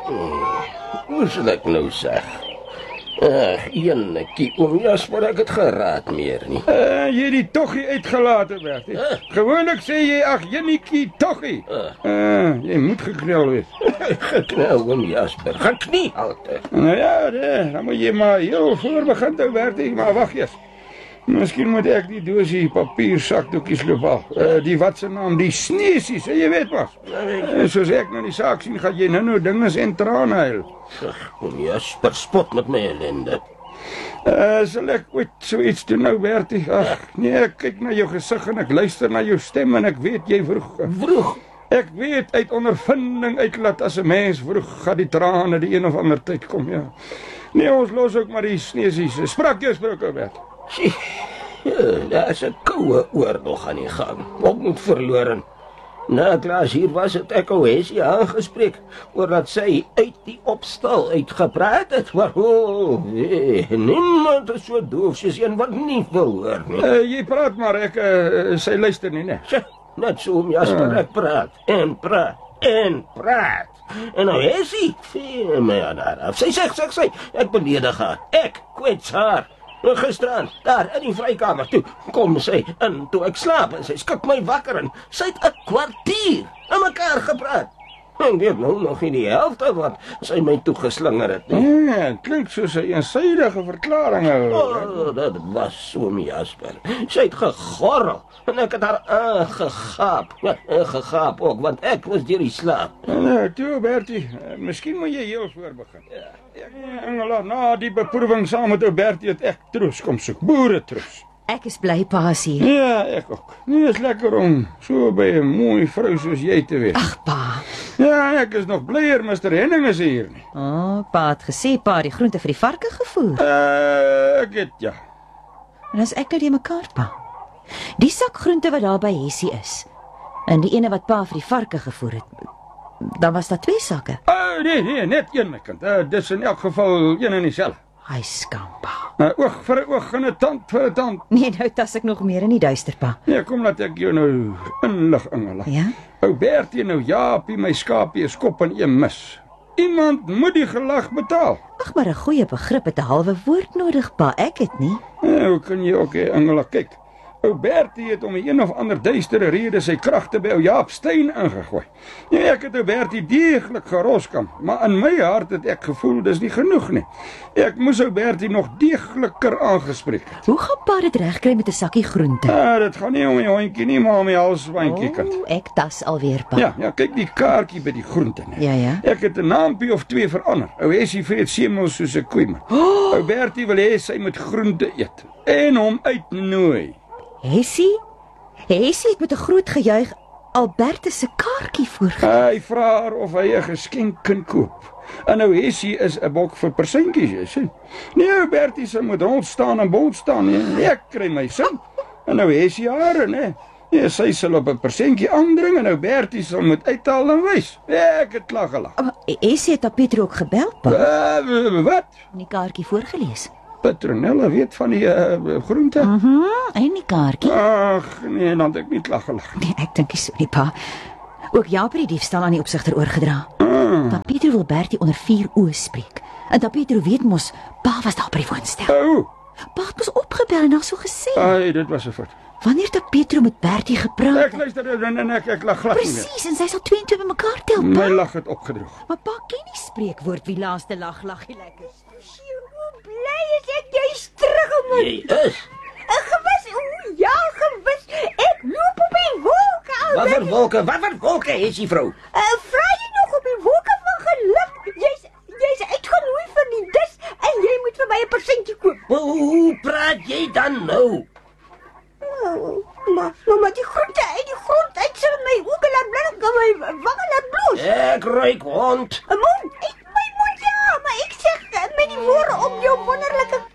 Hoe sal ek nou sê? Eenetjie, oom Jasper, ek het geraad meer nie. Jy het die toggie uitgelaten, Bertie. Gewoonlik sê jy, ag, Jenniekie, toggie. Jy moet geknel wees. Geknel, oom Jasper, geknie altyd. Nou ja, dan moet jy maar heel voor begin toe, Bertie, maar wacht eers. Miskien moet ek die doosie papier sakdoekies loop al. Die wat se naam, die sneesies, jy weet maar. Soos ek nou die saak sien, gaan jy nou dinges en trane huil. Oom Jasper, spot met my ellende. Sal ek ooit so iets doen nou, Bertie? Ag, nee, ek kyk na jou gesig en ek luister na jou stem en ek weet jy vroeg. Vroeg? Ek weet uit ondervinding uitlaat as 'n mens vroeg gaan die trane die een of ander tyd kom, ja. Nee, ons los ook maar die sneesies. Sprak jy sprake, Bertie? Daar is 'n koue oorlog aan die gang. Op moet verloren. Na Klaas hier was het ek Ohesie aangespreek oor dat sy uit die opstal uitgepraat het. Maar niemand is so doof soos een wat nie wil hoor nie. Jy praat maar, sy luister nie, ne? Net so, oom Jasper, ek praat en praat en praat. En Ohesie, my aan haar af. Sy sê, ek beledig haar. Ek kwets haar. Gisteraan, daar in die vrykamer, toe kom sy in, toe ek slaap en sy skik my wakker en sy het 'n kwartier aan mekaar gepraat. Ek weet nou nog nie die helfte wat sy my toegeslinger het nie. Ja, klink soos 'n eensydige verklaring. Dat was so, oom Jasper. Sy het gegorrel en ek het haar aangegaap. Ja, gegaap ook, want ek was deur die slaap. Nou, toe, Bertie, miskien moet jy heel voor begin. Engela, na die beproeving saam met ou Bertie het ek troos kom soek, boeretroos. Ek is bly pa is hier. Ja, ek ook. Nee, is lekker om so by 'n mooi vrou soos jy te wees. Ag, pa. Ja, ek is nog blyer Mr. Henning is hier nie. Pa het gesê pa die groente vir die varke gevoer. Ek het, ja. En as ek nou die mekaar, pa. Die sak groente wat daar by Hessie is, en die ene wat pa vir die varke gevoer het, dan was daar 2 sakke. Nee, net een, my kind. Dis in elk geval een en dieselfde. Hy skam, pa. Oog vir 'n oog en 'n tand vir 'n tand. Nee, nou tas ek nog meer in die duister, pa. Nee, kom laat ek jou nou inlig, Engela. Ja? Ou Bertie nou Jaapie, my skaapie is kop in een mis. Iemand moet die gelag betaal. Ag, maar 'n goeie begrip het 'n halwe woord nodig, pa. Ek het nie. Hoe kan jy ook, Engela, kyk. Ou Bertie het om een of ander duistere rede sy kragte by ou Jaap Steyn ingegooi. Ja, ek het ou Bertie deeglik geroskam, maar in my hart het ek gevoel dis nie genoeg nie. Ek moes ou Bertie nog deegliker aangespreek het. Hoe gaan pa dit regkry met 'n sakkie groente? Dit gaan nie om die hondjie nie, maar om die halsbandjie, kind. Ek tas alweer, pa. Ja, kyk die kaartjie by die groente, ne. Ja. Ek het 'n naampie of 2 verander. Ou Hessie vreet semels soos 'n koeiman. Ou Bertie wil hê sy moet groente eet en hom uitnooi. Hessie het met 'n groot gejuig Albertus se kaartjie voorgegee. Hy vra haar of hy 'n geskenk kan koop. En nou Hessie is 'n bok vir persentjies, jy sien. Nee, Bertie se moet rond staan en bond staan, nee. Ek kry my sin. En nou Hessie haar, nee. Nee, sy sal op 'n persentjie aandring en nou Bertie sal moet uithaal en wys. Ek het klaar gelag. Hessie het Pietro ook gebel, pa. Wat? En die kaartjie voorgeles. Petronella weet van die groente. En die kaartjie. Ag, nee, dan het ek nie klaar gelag. Nee, ek dink nie so nie, pa. Ook Jaap het die diefstal aan die opsigter oorgedra. Dan Pietro wil Bertie onder 4 oë spreek. En dan Pietro weet mos, pa was daar by die woonstel. Pa het mos opgebel en dan so gesê. Dit was 'n fout. Wanneer het Pietro met Bertie gepraat? Ek luister en ek lag glad nie. Presies, en sy sal 2 en 2 bymekaar tel, pa. My lag het opgedroog. Maar pa ken nie spreekwoord wie laaste lag jy lekker. Hoe bly is ek jy's terug om Jy is? gewis. Ja, gewis. Ek loop op die wolke al. Wat vir wolke, Hessie vrou? Vra jy nog op die wolke van geluk? Jy's uitgenooi vir die dis en jy moet vir my 'n persentjie koop. Hoe praat jy dan nou? Maar die groente uit die grond uit sal my oë laat blink en my wange laat bloos. Ek ruik hond. 'n Mond, my mond, ja, maar ek sê met die woorde om jou wonderlike